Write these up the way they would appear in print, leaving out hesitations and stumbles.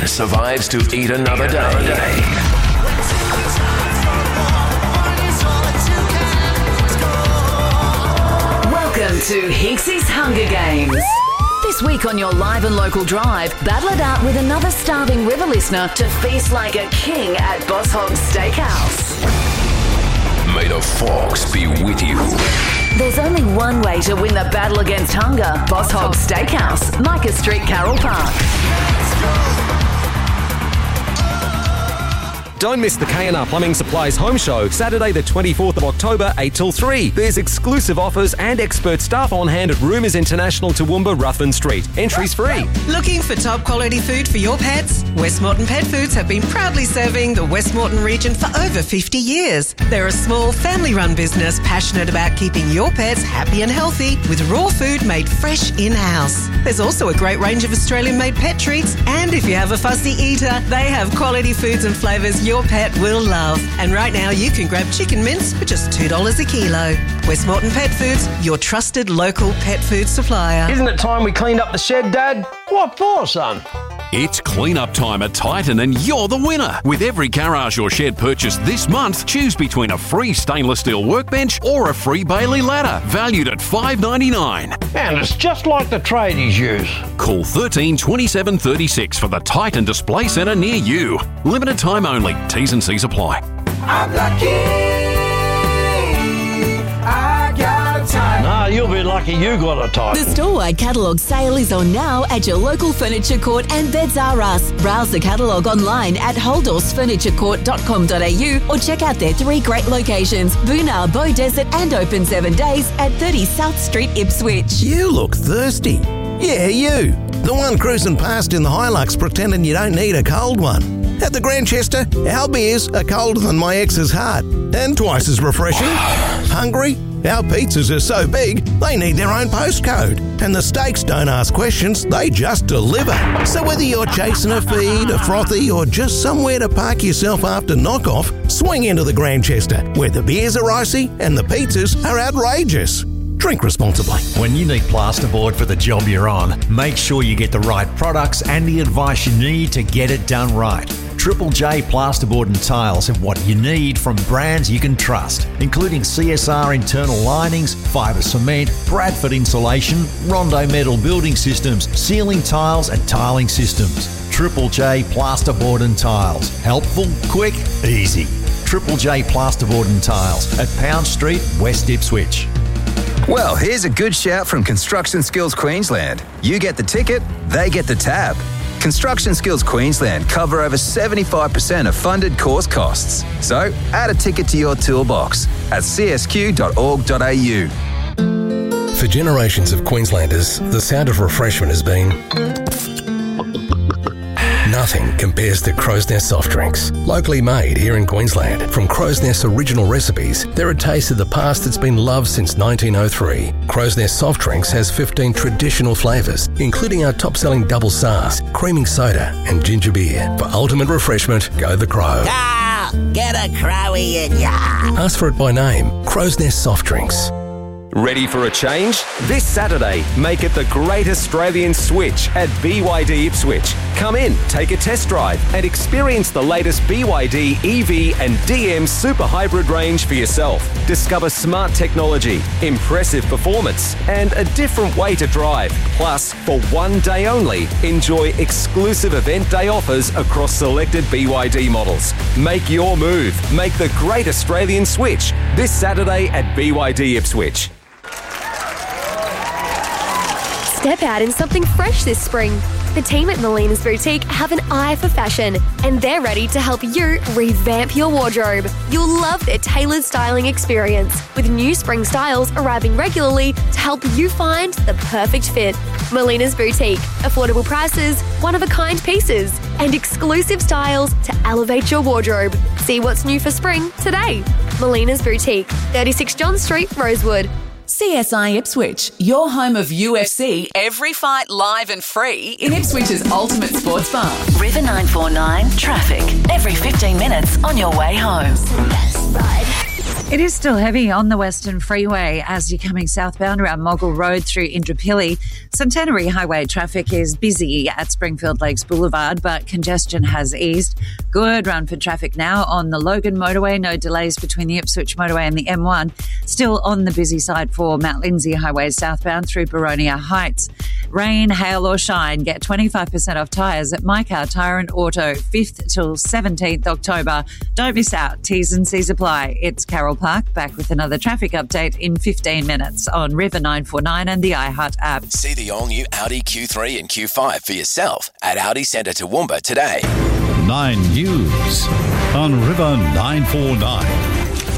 survives to eat another day. Welcome to Hinksy's Hunger Games. This week on your live and local drive, battle it out with another starving River listener to feast like a king at Boss Hog's Steakhouse. May the Fox be with you. There's only one way to win the battle against hunger. Boss Hog's Steakhouse, Micah Street, Carroll Park. Don't miss the K&R Plumbing Supplies Home Show, Saturday the 24th of October, 8 till 3. There's exclusive offers and expert staff on hand at Rumours International, Toowoomba, Ruthven Street. Entries free. Looking for top quality food for your pets? Westmorton Pet Foods have been proudly serving the Westmorton region for over 50 years. They're a small family-run business passionate about keeping your pets happy and healthy with raw food made fresh in-house. There's also a great range of Australian-made pet treats, and if you have a fussy eater, they have quality foods and flavours your pet will love. And right now you can grab chicken mince for just $2 a kilo. Westmorton Pet Foods, your trusted local pet food supplier. Isn't it time we cleaned up the shed, Dad? What for, son? It's clean-up time at Titan and you're the winner. With every garage or shed purchased this month, choose between a free stainless steel workbench or a free Bailey ladder, valued at $5.99. And it's just like the tradies use. Call 13 27 36 for the Titan Display Centre near you. Limited time only. T's and C's apply. I'm lucky. I got a Titan. Nah, you'll be lucky you got a Titan. The store-wide catalogue sale is on now at your local Furniture Court and Beds R Us. Browse the catalogue online at holdorfsfurniturecourt.com.au or check out their 3 great locations: Boonah, Bow Desert and open 7 days at 30 South Street, Ipswich. You look thirsty. Yeah, you. The one cruising past in the Hilux pretending you don't need a cold one. At the Grantchester, our beers are colder than my ex's heart and twice as refreshing. Hungry? Our pizzas are so big, they need their own postcode. And the steaks don't ask questions, they just deliver. So whether you're chasing a feed, a frothy, or just somewhere to park yourself after knockoff, swing into the Grantchester, where the beers are icy and the pizzas are outrageous. Drink responsibly. When you need plasterboard for the job you're on, make sure you get the right products and the advice you need to get it done right. Triple J Plasterboard and Tiles have what you need from brands you can trust, including CSR internal linings, fibre cement, Bradford insulation, Rondo metal building systems, ceiling tiles and tiling systems. Triple J Plasterboard and Tiles. Helpful, quick, easy. Triple J Plasterboard and Tiles at Pound Street, West Ipswich. Well, here's a good shout from Construction Skills Queensland. You get the ticket, they get the tab. Construction Skills Queensland cover over 75% of funded course costs. So add a ticket to your toolbox at csq.org.au. For generations of Queenslanders, the sound of refreshment has been... Nothing compares to Crow's Nest soft drinks. Locally made here in Queensland. From Crow's Nest's original recipes, they're a taste of the past that's been loved since 1903. Crow's Nest soft drinks has 15 traditional flavours, including our top-selling double SARS, creaming soda and ginger beer. For ultimate refreshment, go the Crow. Ah, get a Crowie in ya. Ask for it by name. Crow's Nest soft drinks. Ready for a change? This Saturday, make it the Great Australian Switch at BYD Ipswich. Come in, take a test drive and experience the latest BYD EV and DM Super Hybrid range for yourself. Discover smart technology, impressive performance and a different way to drive. Plus, for one day only, enjoy exclusive event day offers across selected BYD models. Make your move. Make the Great Australian Switch this Saturday at BYD Ipswich. Step out in something fresh this spring. The team at Melina's Boutique have an eye for fashion and they're ready to help you revamp your wardrobe. You'll love their tailored styling experience with new spring styles arriving regularly to help you find the perfect fit. Melina's Boutique. Affordable prices, one-of-a-kind pieces and exclusive styles to elevate your wardrobe. See what's new for spring today. Melina's Boutique, 36 John Street, Rosewood. CSI Ipswich, your home of UFC, every fight live and free in Ipswich's ultimate sports bar. River 949 traffic, every 15 minutes on your way home. It is still heavy on the Western Freeway as you're coming southbound around Mogul Road through Indooroopilly. Centenary Highway traffic is busy at Springfield Lakes Boulevard, but congestion has eased. Good run for traffic now on the Logan Motorway. No delays between the Ipswich Motorway and the M1. Still on the busy side for Mount Lindsay Highway southbound through Boronia Heights. Rain, hail or shine, get 25% off tyres at My Car Tyre and Auto, 5th till 17th October. Don't miss out. T's and C's apply. It's Carol Park, back with another traffic update in 15 minutes on River 949 and the iHeart app. See the all-new Audi Q3 and Q5 for yourself at Audi Centre Toowoomba today. 9 News on River 949.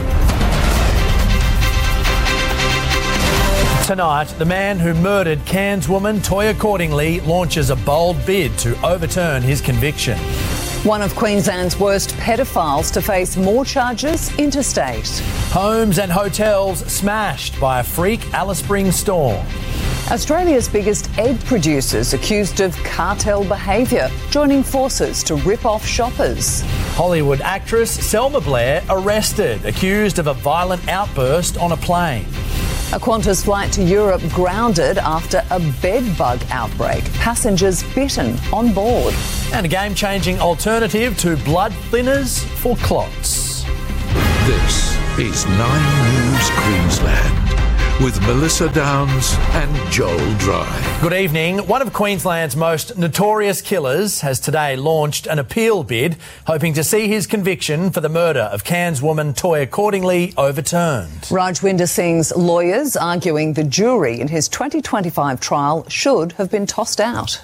Tonight, the man who murdered Cairns woman Toyah Cordingley launches a bold bid to overturn his conviction. One of Queensland's worst pedophiles to face more charges interstate. Homes and hotels smashed by a freak Alice Springs storm. Australia's biggest egg producers accused of cartel behaviour, joining forces to rip off shoppers. Hollywood actress Selma Blair arrested, accused of a violent outburst on a plane. A Qantas flight to Europe grounded after a bed bug outbreak. Passengers bitten on board. And a game-changing alternative to blood thinners for clots. This is 9 News Queensland with Melissa Downs and Joel Dry. Good evening. One of Queensland's most notorious killers has today launched an appeal bid, hoping to see his conviction for the murder of Cairns woman Toyah Cordingley overturned. Rajwinder Singh's lawyers arguing the jury in his 2025 trial should have been tossed out.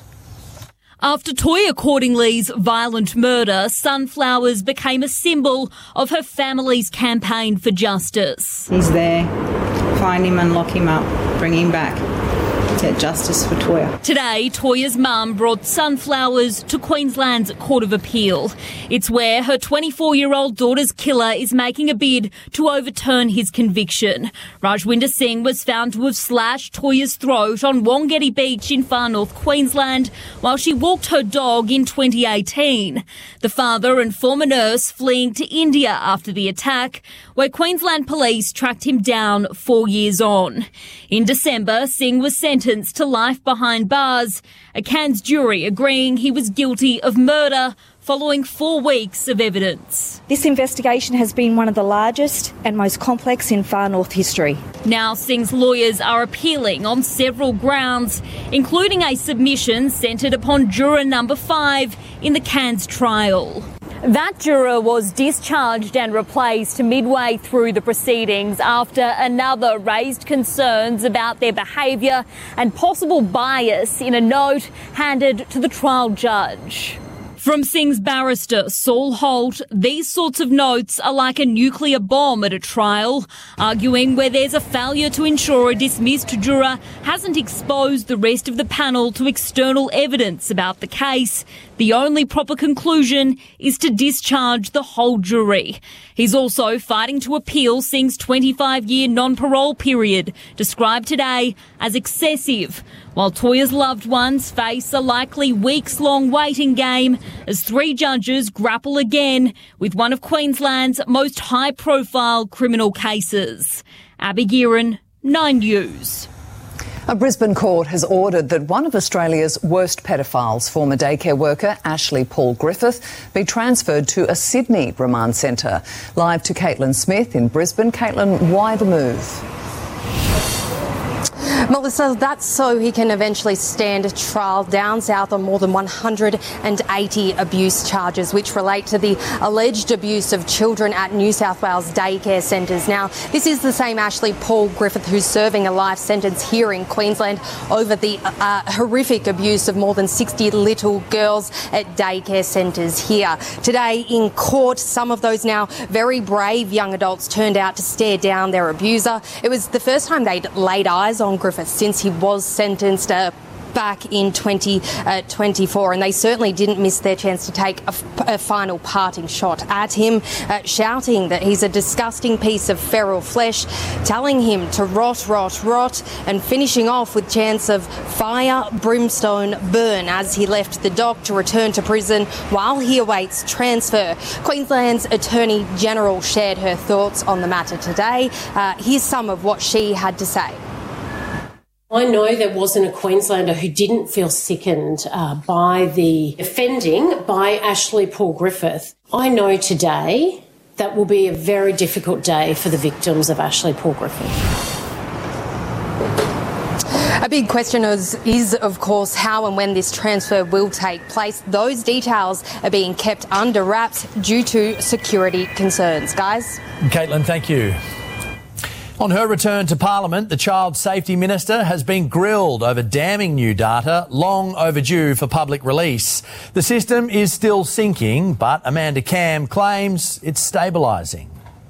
After Toyah Cordingley's violent murder, sunflowers became a symbol of her family's campaign for justice. He's there. Find him and lock him up, bring him back. Get justice for Toyah. Today, Toyah's mum brought sunflowers to Queensland's Court of Appeal. It's where her 24-year-old daughter's killer is making a bid to overturn his conviction. Rajwinder Singh was found to have slashed Toyah's throat on Wongatty Beach in far north Queensland while she walked her dog in 2018. The father and former nurse fleeing to India after the attack, where Queensland police tracked him down 4 years on. In December, Singh was sentenced to life behind bars, a Cairns jury agreeing he was guilty of murder following 4 weeks of evidence. This investigation has been one of the largest and most complex in far north history. Now Singh's lawyers are appealing on several grounds, including a submission centred upon juror number 5 in the Cairns trial. That juror was discharged and replaced midway through the proceedings after another raised concerns about their behaviour and possible bias in a note handed to the trial judge. From Singh's barrister, Saul Holt, these sorts of notes are like a nuclear bomb at a trial, arguing where there's a failure to ensure a dismissed juror hasn't exposed the rest of the panel to external evidence about the case. The only proper conclusion is to discharge the whole jury. He's also fighting to appeal Singh's 25-year non-parole period, described today as excessive, while Toyah's loved ones face a likely weeks-long waiting game as 3 judges grapple again with one of Queensland's most high-profile criminal cases. Abby Gearan, 9 News. A Brisbane court has ordered that one of Australia's worst pedophiles, former daycare worker Ashley Paul Griffith, be transferred to a Sydney remand centre. Live to Caitlin Smith in Brisbane. Caitlin, why the move? Melissa, that's so he can eventually stand trial down south on more than 180 abuse charges, which relate to the alleged abuse of children at New South Wales daycare centres. Now, this is the same Ashley Paul Griffith who's serving a life sentence here in Queensland over the horrific abuse of more than 60 little girls at daycare centres here. Today in court, some of those now very brave young adults turned out to stare down their abuser. It was the first time they'd laid eyes on Griffith since he was sentenced back in 2024, and they certainly didn't miss their chance to take a final parting shot at him, shouting that he's a disgusting piece of feral flesh, telling him to rot, rot, rot, and finishing off with chants of fire, brimstone, burn as he left the dock to return to prison while he awaits transfer. Queensland's Attorney General shared her thoughts on the matter today. Here's some of what she had to say. I know there wasn't a Queenslander who didn't feel sickened by the offending by Ashley Paul Griffith. I know today that will be a very difficult day for the victims of Ashley Paul Griffith. A big question is, of course, how and when this transfer will take place. Those details are being kept under wraps due to security concerns. Guys? Caitlin, thank you. On her return to Parliament, the Child Safety Minister has been grilled over damning new data long overdue for public release. The system is still sinking, but Amanda Cam claims it's stabilising.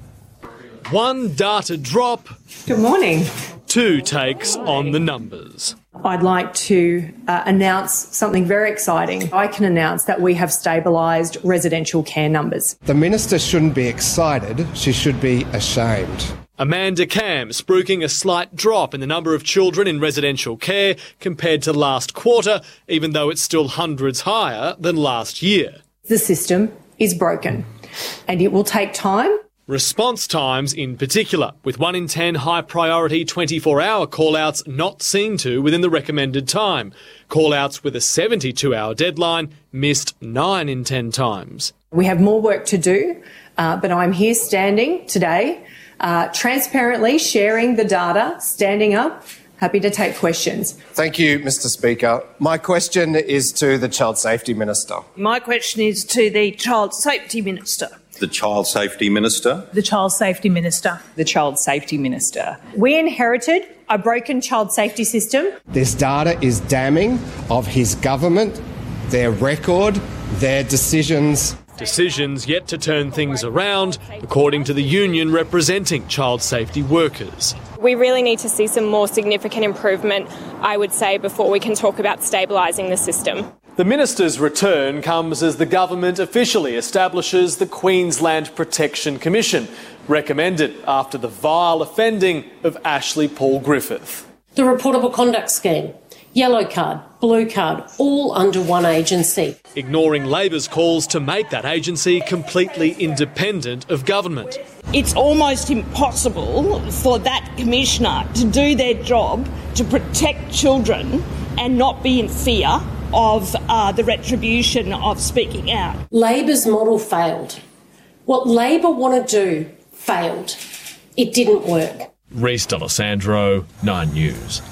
One data drop. Good morning. 2 takes on the numbers. I'd like to announce something very exciting. I can announce that we have stabilised residential care numbers. The Minister shouldn't be excited, she should be ashamed. Amanda Cam spruiking a slight drop in the number of children in residential care compared to last quarter, even though it's still hundreds higher than last year. The system is broken and it will take time. Response times in particular, with 1 in 10 high priority 24-hour call-outs not seen to within the recommended time. Call-outs with a 72-hour deadline missed 9 in 10 times. We have more work to do, but I'm here standing today, transparently sharing the data, standing up, happy to take questions. Thank you, Mr. Speaker. My question is to the Child Safety Minister. My question is to the Child Safety Minister. The Child Safety Minister. The Child Safety Minister. The Child Safety Minister. We inherited a broken child safety system. This data is damning of his government, their record, their decisions. Decisions yet to turn things around, according to the union representing child safety workers. We really need to see some more significant improvement, I would say, before we can talk about stabilising the system. The Minister's return comes as the government officially establishes the Queensland Protection Commission, recommended after the vile offending of Ashley Paul Griffith. The reportable conduct scheme, yellow card, blue card, all under one agency. Ignoring Labor's calls to make that agency completely independent of government. It's almost impossible for that commissioner to do their job to protect children and not be in fear of the retribution of speaking out. Labor's model failed. What Labor want to do failed. It didn't work. Reece D'Alessandro, 9 News.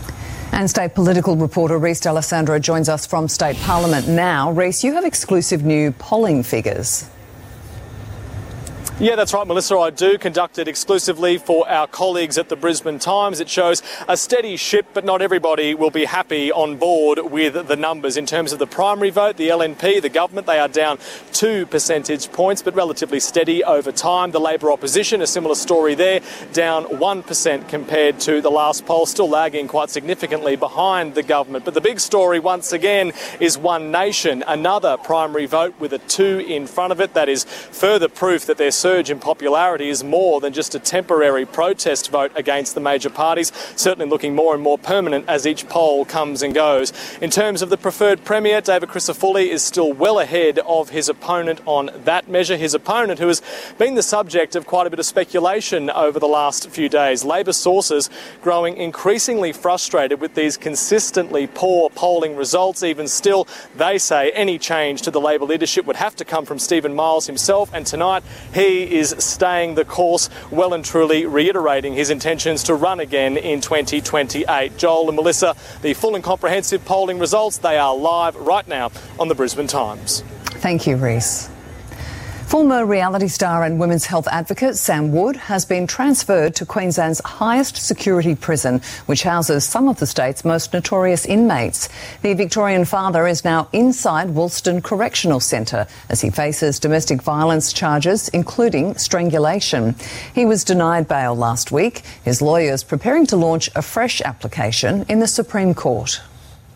And state political reporter Reece D'Alessandro joins us from State Parliament now. Reece, you have exclusive new polling figures. Yeah, that's right, Melissa. I do conduct it exclusively for our colleagues at the Brisbane Times. It shows a steady ship, but not everybody will be happy on board with the numbers. In terms of the primary vote, the LNP, the government, they are down 2 percentage points, but relatively steady over time. The Labor opposition, a similar story there, down 1% compared to the last poll, still lagging quite significantly behind the government. But the big story, once again, is One Nation, another primary vote with a 2 in front of it. That is further proof that there's surge in popularity is more than just a temporary protest vote against the major parties, certainly looking more and more permanent as each poll comes and goes. In terms of the preferred Premier, David Crisafulli is still well ahead of his opponent on that measure. His opponent, who has been the subject of quite a bit of speculation over the last few days. Labor sources growing increasingly frustrated with these consistently poor polling results. Even still, they say any change to the Labor leadership would have to come from Stephen Miles himself, and tonight he is staying the course, well and truly reiterating his intentions to run again in 2028. Joel and Melissa, the full and comprehensive polling results, they are live right now on the Brisbane Times. Thank you, Reece. Former reality star and women's health advocate Sam Wood has been transferred to Queensland's highest security prison, which houses some of the state's most notorious inmates. The Victorian father is now inside Woolston Correctional Centre as he faces domestic violence charges, including strangulation. He was denied bail last week. His lawyers preparing to launch a fresh application in the Supreme Court.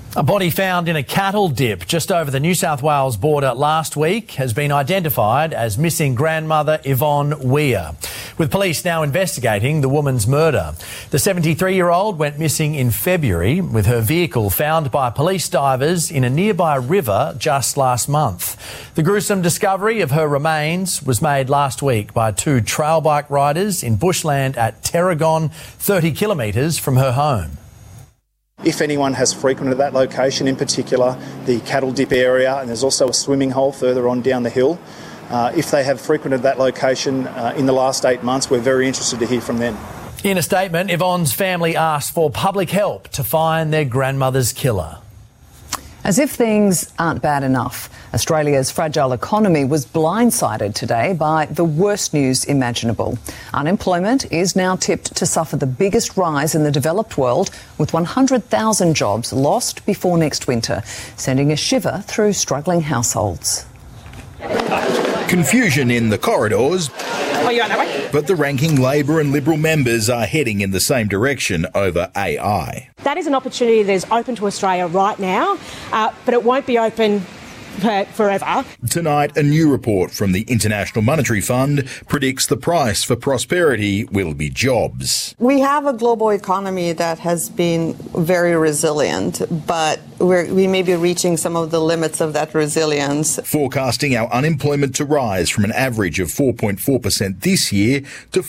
A body found in a cattle dip just over the New South Wales border last week has been identified as missing grandmother Yvonne Weir, with police now investigating the woman's murder. The 73-year-old went missing in February, with her vehicle found by police divers in a nearby river just last month. The gruesome discovery of her remains was made last week by 2 trail bike riders in bushland at Tarragon, 30 kilometres from her home. If anyone has frequented that location, in particular the cattle dip area, and there's also a swimming hole further on down the hill, if they have frequented that location in the last 8 months, we're very interested to hear from them. In a statement, Yvonne's family asked for public help to find their grandmother's killer. As if things aren't bad enough, Australia's fragile economy was blindsided today by the worst news imaginable. Unemployment is now tipped to suffer the biggest rise in the developed world, with 100,000 jobs lost before next winter, sending a shiver through struggling households. Confusion in the corridors, Oh, you're on that way? but the ranking Labor and Liberal members are heading in the same direction over AI. That is an opportunity that is open to Australia right now, but it won't be open forever. Tonight, a new report from the International Monetary Fund predicts the price for prosperity will be jobs. We have a global economy that has been very resilient, but we may be reaching some of the limits of that resilience. Forecasting our unemployment to rise from an average of 4.4% this year to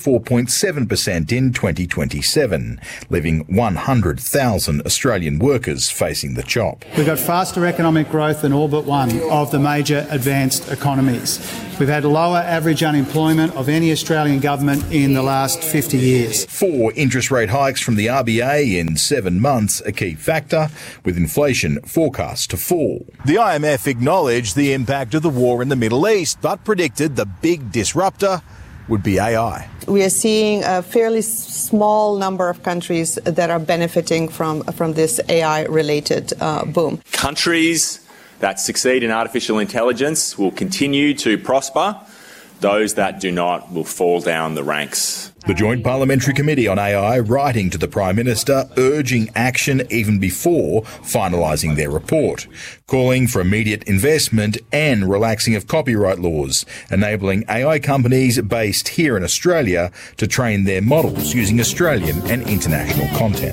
4.7% in 2027, leaving 100,000 Australian workers facing the chop. We've got faster economic growth than all but one of the major advanced economies. We've had lower average unemployment of any Australian government in the last 50 years. 4 interest rate hikes from the RBA in 7 months, a key factor, with inflation forecast to fall. The IMF acknowledged the impact of the war in the Middle East, but predicted the big disruptor would be AI. We are seeing a fairly small number of countries that are benefiting from this AI-related boom. Countries that succeed in artificial intelligence will continue to prosper. Those that do not will fall down the ranks. The Joint Parliamentary Committee on AI writing to the Prime Minister, urging action even before finalising their report, calling for immediate investment and relaxing of copyright laws, enabling AI companies based here in Australia to train their models using Australian and international content.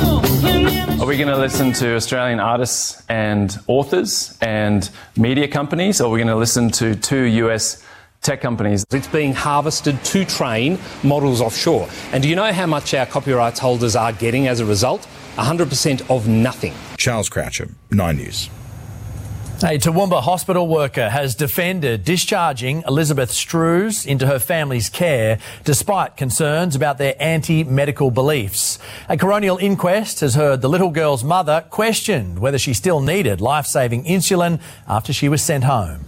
Are we going to listen to Australian artists and authors and media companies, or are we going to listen to 2 US tech companies? It's being harvested to train models offshore. And do you know how much our copyright holders are getting as a result? 100% of nothing. Charles Croucher, 9 News. A Toowoomba hospital worker has defended discharging Elizabeth Strews into her family's care despite concerns about their anti-medical beliefs. A coronial inquest has heard the little girl's mother questioned whether she still needed life-saving insulin after she was sent home.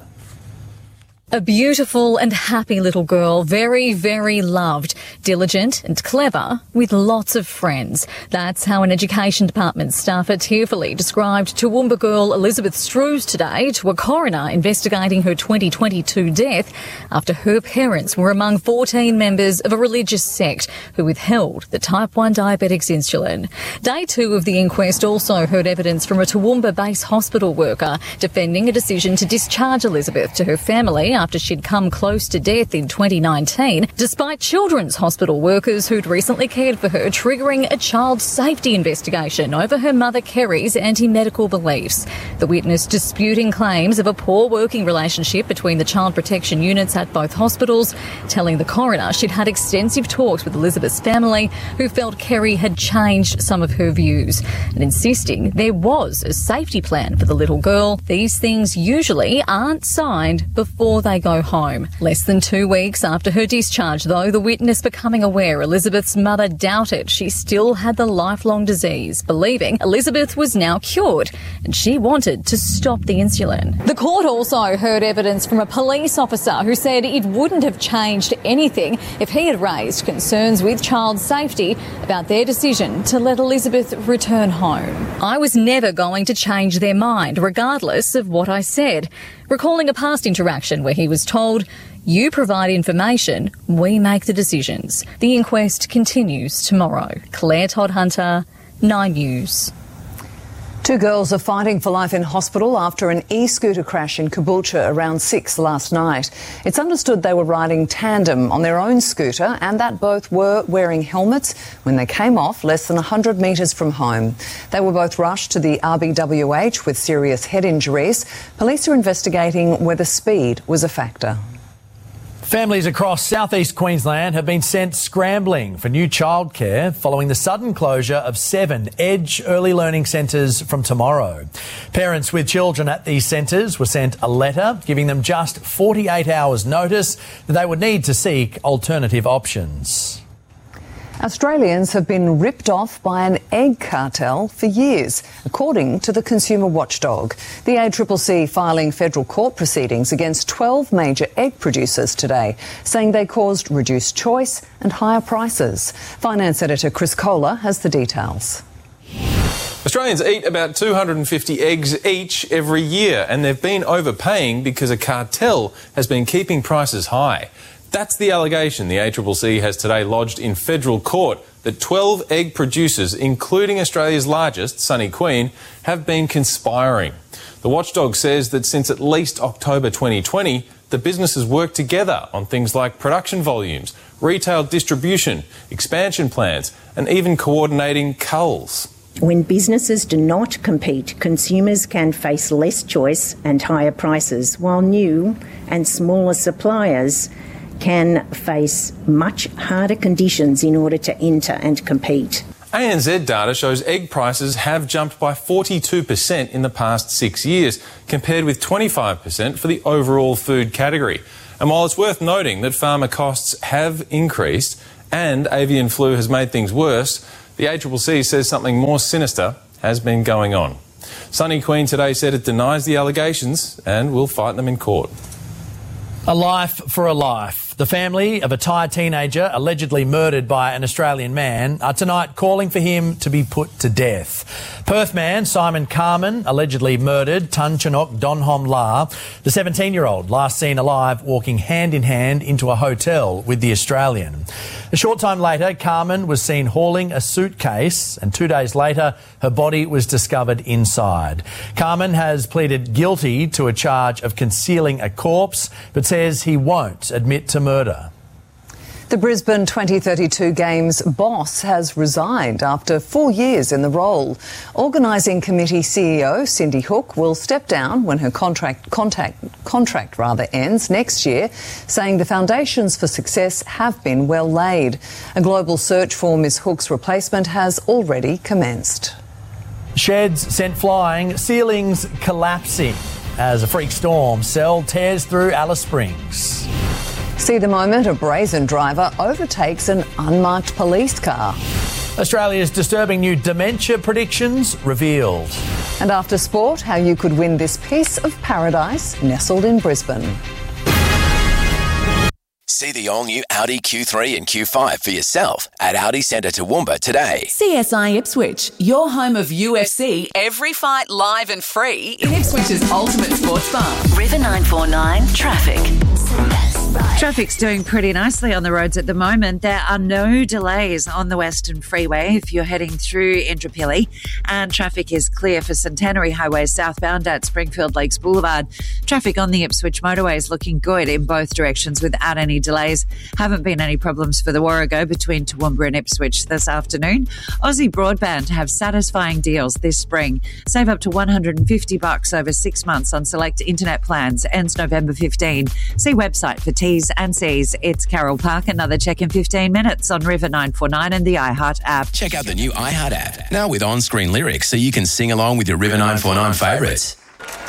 A beautiful and happy little girl, very, very loved, diligent and clever, with lots of friends. That's how an Education Department staffer tearfully described Toowoomba girl Elizabeth Strews today to a coroner investigating her 2022 death after her parents were among 14 members of a religious sect who withheld the type 1 diabetic's insulin. Day 2 of the inquest also heard evidence from a Toowoomba base hospital worker defending a decision to discharge Elizabeth to her family after she'd come close to death in 2019, despite children's hospital workers who'd recently cared for her triggering a child safety investigation over her mother Kerry's anti-medical beliefs. The witness disputing claims of a poor working relationship between the child protection units at both hospitals, telling the coroner she'd had extensive talks with Elizabeth's family, who felt Kerry had changed some of her views, and insisting there was a safety plan for the little girl. These things usually aren't signed before they go home. Less than 2 weeks after her discharge, though, the witness becoming aware Elizabeth's mother doubted she still had the lifelong disease, believing Elizabeth was now cured and she wanted to stop the insulin. The court also heard evidence from a police officer who said it wouldn't have changed anything if he had raised concerns with child safety about their decision to let Elizabeth return home. I was never going to change their mind, regardless of what I said. Recalling a past interaction where he was told, "You provide information, we make the decisions." The inquest continues tomorrow. Claire Todd-Hunter, 9 News. Two girls are fighting for life in hospital after an e-scooter crash in Caboolture around 6 last night. It's understood they were riding tandem on their own scooter and that both were wearing helmets when they came off less than 100 metres from home. They were both rushed to the RBWH with serious head injuries. Police are investigating whether speed was a factor. Families across southeast Queensland have been sent scrambling for new childcare following the sudden closure of 7 Edge early learning centres from tomorrow. Parents with children at these centres were sent a letter giving them just 48 hours notice that they would need to seek alternative options. Australians have been ripped off by an egg cartel for years, according to the consumer watchdog. The ACCC filing federal court proceedings against 12 major egg producers today, saying they caused reduced choice and higher prices. Finance editor Chris Kohler has the details. Australians eat about 250 eggs each every year, and they've been overpaying because a cartel has been keeping prices high. That's the allegation the ACCC has today lodged in federal court, that 12 egg producers, including Australia's largest, Sunny Queen, have been conspiring. The watchdog says that since at least October 2020, the businesses worked together on things like production volumes, retail distribution, expansion plans, and even coordinating culls. When businesses do not compete, consumers can face less choice and higher prices, while new and smaller suppliers can face much harder conditions in order to enter and compete. ANZ data shows egg prices have jumped by 42% in the past 6 years, compared with 25% for the overall food category. And while it's worth noting that farmer costs have increased and avian flu has made things worse, the ACCC says something more sinister has been going on. Sunny Queen today said it denies the allegations and will fight them in court. A life for a life. The family of a Thai teenager allegedly murdered by an Australian man are tonight calling for him to be put to death. Perth man Simon Carman allegedly murdered Tan Chunok Donhom La, the 17-year-old last seen alive walking hand in hand into a hotel with the Australian. A short time later, Carman was seen hauling a suitcase and 2 days later her body was discovered inside. Carman has pleaded guilty to a charge of concealing a corpse but says he won't admit to murder. The Brisbane 2032 Games boss has resigned after 4 years in the role. Organising Committee CEO Cindy Hook will step down when her contract ends next year, saying the foundations for success have been well laid. A global search for Ms Hook's replacement has already commenced. Sheds sent flying, ceilings collapsing as a freak storm cell tears through Alice Springs. See the moment a brazen driver overtakes an unmarked police car. Australia's disturbing new dementia predictions revealed. And after sport, how you could win this piece of paradise nestled in Brisbane. See the all-new Audi Q3 and Q5 for yourself at Audi Centre Toowoomba today. CSI Ipswich, your home of UFC, every fight live and free in Ipswich's ultimate sports bar. River 949 Traffic. Traffic's doing pretty nicely on the roads at the moment. There are no delays on the Western Freeway if you're heading through Indooroopilly, and traffic is clear for Centenary Highway southbound at Springfield Lakes Boulevard. Traffic on the Ipswich motorway is looking good in both directions without any delays. Haven't been any problems for the Warrego between Toowoomba and Ipswich this afternoon. Aussie Broadband have satisfying deals this spring. Save up to $150 over 6 months on select internet plans. Ends November 15. See website for T's and C's. It's Carol Park. Another check in 15 minutes on River 949 and the iHeart app. Check out the new iHeart app, now with on-screen lyrics so you can sing along with your River 949 favourites.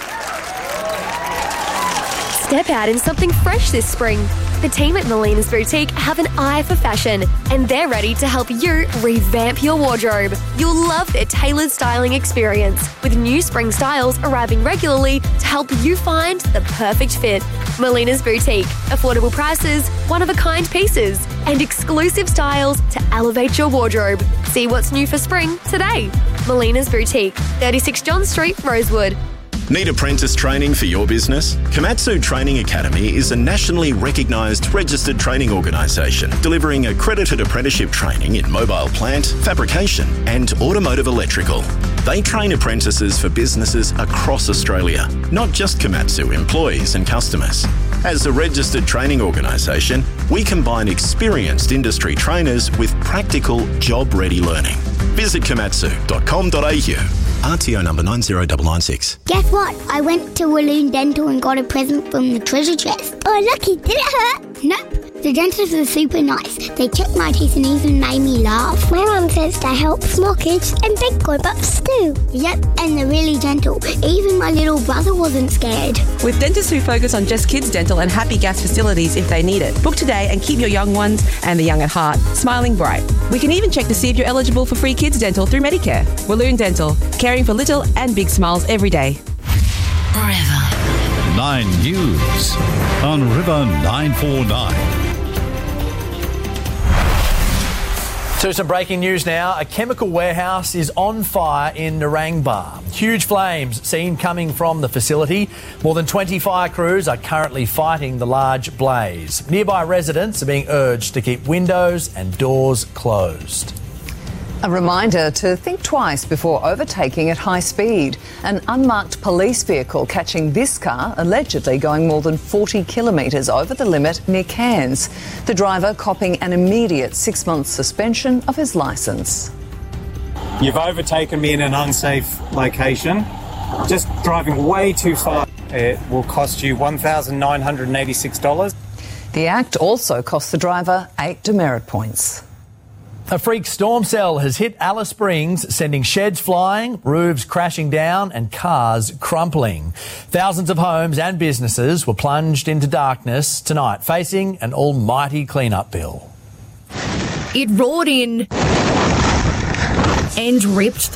Step out in something fresh this spring. The team at Melina's Boutique have an eye for fashion, and they're ready to help you revamp your wardrobe. You'll love their tailored styling experience, with new spring styles arriving regularly to help you find the perfect fit. Melina's Boutique. Affordable prices, one-of-a-kind pieces, and exclusive styles to elevate your wardrobe. See what's new for spring today. Melina's Boutique, 36 John Street, Rosewood. Need apprentice training for your business? Komatsu Training Academy is a nationally recognised registered training organisation delivering accredited apprenticeship training in mobile plant, fabrication and automotive electrical. They train apprentices for businesses across Australia, not just Komatsu employees and customers. As a registered training organisation, we combine experienced industry trainers with practical, job-ready learning. Visit komatsu.com.au. RTO number 90996. Guess what? I went to Walloon Dental and got a present from the treasure chest. Oh, lucky. Did it hurt? Nope. The dentists are super nice. They checked my teeth and even made me laugh. My mum says they help small kids and big grown-ups too. Yep, and they're really gentle. Even my little brother wasn't scared. With dentists who focus on just kids' dental and happy gas facilities if they need it. Book today and keep your young ones and the young at heart smiling bright. We can even check to see if you're eligible for free kids' dental through Medicare. Walloon Dental, caring for little and big smiles every day. Forever. 9 News on River 949. To some breaking news now. A chemical warehouse is on fire in Narangba. Huge flames seen coming from the facility. More than 20 fire crews are currently fighting the large blaze. Nearby residents are being urged to keep windows and doors closed. A reminder to think twice before overtaking at high speed. An unmarked police vehicle catching this car allegedly going more than 40 kilometres over the limit near Cairns. The driver copping an immediate 6-month suspension of his licence. You've overtaken me in an unsafe location. Just driving way too far. It will cost you $1,986. The act also cost the driver 8 demerit points. A freak storm cell has hit Alice Springs, sending sheds flying, roofs crashing down and cars crumpling. Thousands of homes and businesses were plunged into darkness tonight, facing an almighty clean-up bill. It roared in and ripped